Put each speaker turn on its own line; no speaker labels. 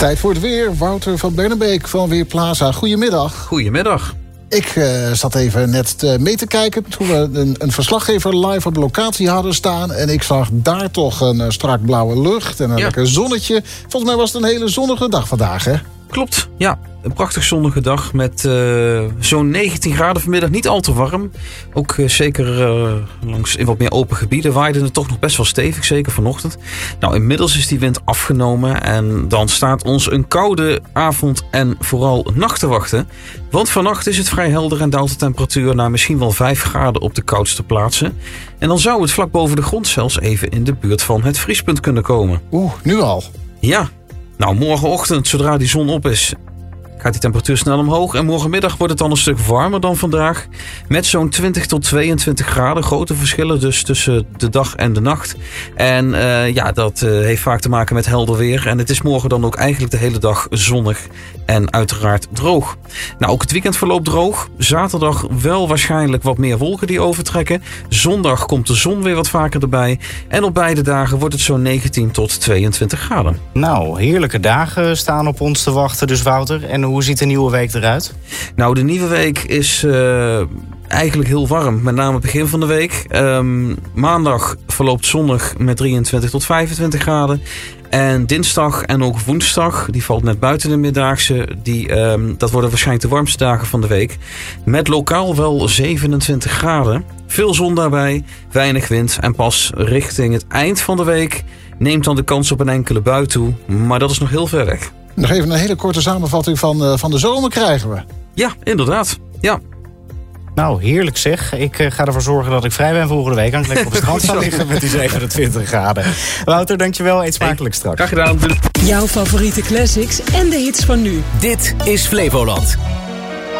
Tijd voor het weer. Wouter van Bernenbeek van Weerplaza. Goedemiddag.
Goedemiddag.
Ik zat even net mee te kijken toen we een verslaggever live op locatie hadden staan. En ik zag daar toch een strak blauwe lucht en een lekker zonnetje. Volgens mij was het een hele zonnige dag vandaag, hè?
Klopt, ja. Een prachtig zonnige dag met zo'n 19 graden vanmiddag. Niet al te warm. Ook zeker langs in wat meer open gebieden waaide het toch nog best wel stevig. Zeker vanochtend. Nou, inmiddels is die wind afgenomen. En dan staat ons een koude avond en vooral nacht te wachten. Want vannacht is het vrij helder en daalt de temperatuur naar misschien wel 5 graden op de koudste plaatsen. En dan zou het vlak boven de grond zelfs even in de buurt van het vriespunt kunnen komen.
Nu al?
Ja. Nou, morgenochtend, zodra die zon op is, gaat die temperatuur snel omhoog. En morgenmiddag wordt het dan een stuk warmer dan vandaag. Met zo'n 20 tot 22 graden. Grote verschillen dus tussen de dag en de nacht. En dat heeft vaak te maken met helder weer. En het is morgen dan ook eigenlijk de hele dag zonnig. En uiteraard droog. Nou, ook het weekend verloopt droog. Zaterdag wel waarschijnlijk wat meer wolken die overtrekken. Zondag komt de zon weer wat vaker erbij. En op beide dagen wordt het zo'n 19 tot 22 graden.
Nou, heerlijke dagen staan op ons te wachten dus, Wouter. En hoe ziet de nieuwe week eruit?
Nou, de nieuwe week is eigenlijk heel warm. Met name begin van de week. Maandag verloopt zonnig met 23 tot 25 graden. En dinsdag en ook woensdag, die valt net buiten de middagse. Dat worden waarschijnlijk de warmste dagen van de week. Met lokaal wel 27 graden. Veel zon daarbij, weinig wind. En pas richting het eind van de week neemt dan de kans op een enkele bui toe. Maar dat is nog heel ver weg.
Nog even een hele korte samenvatting van de zomer krijgen we.
Ja, inderdaad. Ja.
Nou, heerlijk zeg. Ik ga ervoor zorgen dat ik vrij ben volgende week. Kan ik lekker op het strand gaan liggen met die 27 graden. Wouter, dankjewel. Eet smakelijk straks.
Graag gedaan.
Jouw favoriete classics en de hits van nu.
Dit is Flevoland.